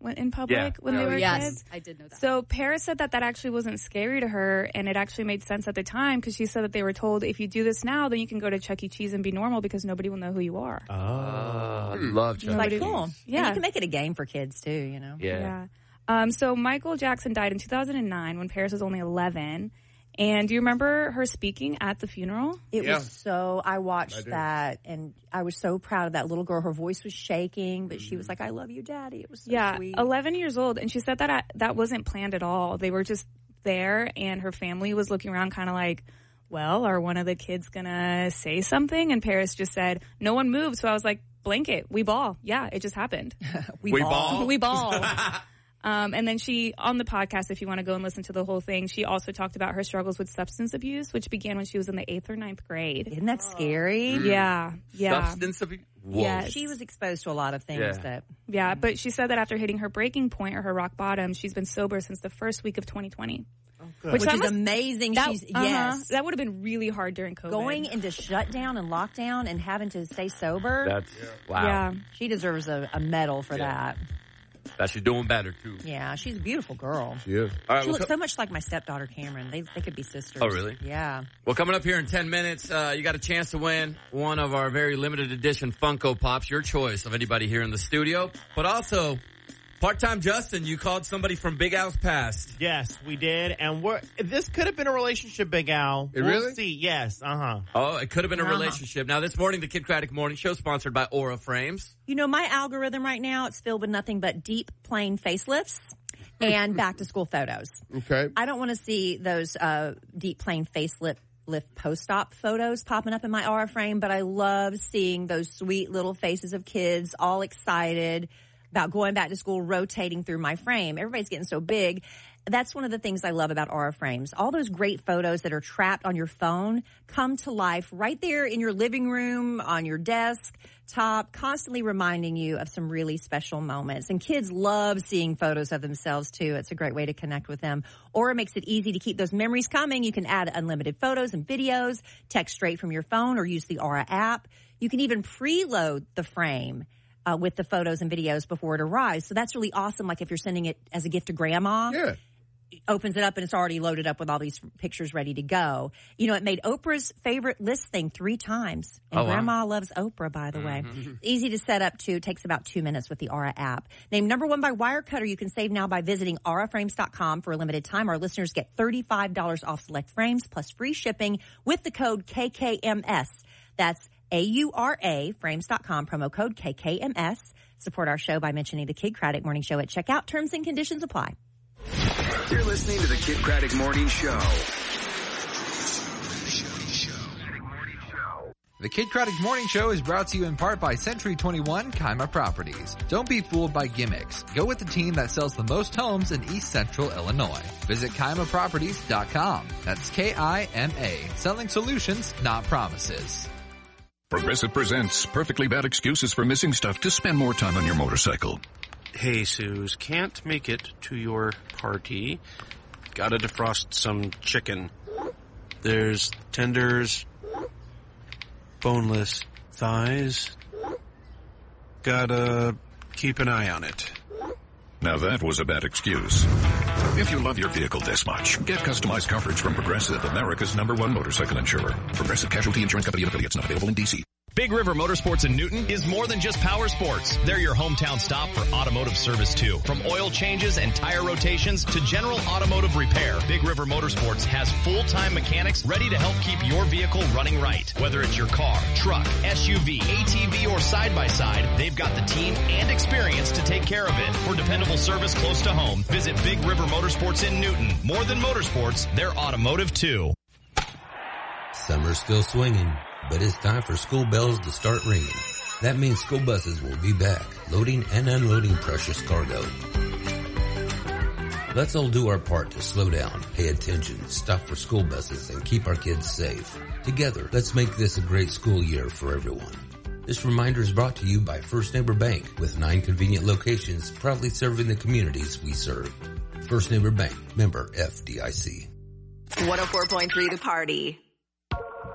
in public when they were kids. I did know that. So Paris said that actually wasn't scary to her, and it actually made sense at the time because she said that they were told, if you do this now, then you can go to Chuck E. Cheese and be normal because nobody will know who you are. Oh, I love Chuck E. Like, Cheese. cool. Yeah. And you can make it a game for kids, too, you know? Yeah. So Michael Jackson died in 2009 when Paris was only 11. And do you remember her speaking at the funeral? It was so, I watched that, and I was so proud of that little girl. Her voice was shaking, but she was like, I love you, Daddy. It was so sweet. 11 years old. And she said that that wasn't planned at all. They were just there, and her family was looking around kind of like, well, are one of the kids going to say something? And Paris just said, no one moved. So I was like, blanket, we ball. Yeah, it just happened. We ball? We ball. And then she, on the podcast, if you want to go and listen to the whole thing, she also talked about her struggles with substance abuse, which began when she was in the 8th or 9th grade. Isn't that scary? Yeah. Substance abuse? Whoa. Yes. She was exposed to a lot of things that... Yeah, but she said that after hitting her breaking point or her rock bottom, she's been sober since the first week of 2020. Which is amazing. That would have been really hard during COVID. Going into shutdown and lockdown and having to stay sober. That's, wow. Yeah. She deserves a medal for that. That she's doing better, too. Yeah, she's a beautiful girl. She is. All right, she looks so much like my stepdaughter, Cameron. They could be sisters. Oh, really? Yeah. Well, coming up here in 10 minutes, you got a chance to win one of our very limited edition Funko Pops, your choice of anybody here in the studio. But also, Part-Time Justin, you called somebody from Big Al's past. Yes, we did. And this could have been a relationship, Big Al. Really? See. Yes. Oh, it could have been a relationship. Now, this morning, the Kid Craddock Morning Show, sponsored by Aura Frames. You know, my algorithm right now, it's filled with nothing but deep, plain facelifts and back-to-school photos. Okay. I don't want to see those deep, plain facelift post-op photos popping up in my Aura frame, but I love seeing those sweet little faces of kids all excited about going back to school, rotating through my frame. Everybody's getting so big. That's one of the things I love about Aura Frames. All those great photos that are trapped on your phone come to life right there in your living room, on your desk top, constantly reminding you of some really special moments. And kids love seeing photos of themselves, too. It's a great way to connect with them. Aura makes it easy to keep those memories coming. You can add unlimited photos and videos, text straight from your phone, or use the Aura app. You can even preload the frame with the photos and videos before it arrives. So that's really awesome. Like if you're sending it as a gift to grandma, opens it up and it's already loaded up with all these pictures ready to go. You know, it made Oprah's favorite list thing 3 times. And grandma loves Oprah, by the way. Easy to set up too. It takes about 2 minutes with the Aura app. Named number 1 by Wirecutter, you can save now by visiting auraframes.com for a limited time. Our listeners get $35 off select frames plus free shipping with the code KKMS. That's AURA, frames.com, promo code KKMS. Support our show by mentioning the Kid Craddock Morning Show at checkout. Terms and conditions apply. You're listening to the Kid Craddock Morning Show. The Kid Craddock Morning Show is brought to you in part by Century 21 Kaima Properties. Don't be fooled by gimmicks. Go with the team that sells the most homes in East Central Illinois. Visit KaimaProperties.com. That's K-I-M-A. Selling solutions, not promises. Progressive presents Perfectly Bad Excuses for Missing Stuff to Spend More Time on Your Motorcycle. Hey, Suze, can't make it to your party. Gotta defrost some chicken. There's tenders, boneless thighs. Gotta keep an eye on it. Now that was a bad excuse. If you love your vehicle this much, get customized coverage from Progressive, America's #1 motorcycle insurer. Progressive Casualty Insurance Company and affiliates, not available in D.C. Big River Motorsports in Newton is more than just power sports. They're your hometown stop for automotive service too. From oil changes and tire rotations to general automotive repair, Big River Motorsports has full-time mechanics ready to help keep your vehicle running right. Whether it's your car, truck, SUV, ATV, or side-by-side, they've got the team and experience to take care of it. For dependable service close to home, visit Big River Motorsports in Newton. More than motorsports, they're automotive too. Summer's still swinging, but it's time for school bells to start ringing. That means school buses will be back, loading and unloading precious cargo. Let's all do our part to slow down, pay attention, stop for school buses, and keep our kids safe. Together, let's make this a great school year for everyone. This reminder is brought to you by First Neighbor Bank, with 9 convenient locations proudly serving the communities we serve. First Neighbor Bank, member FDIC. 104.3 The Party.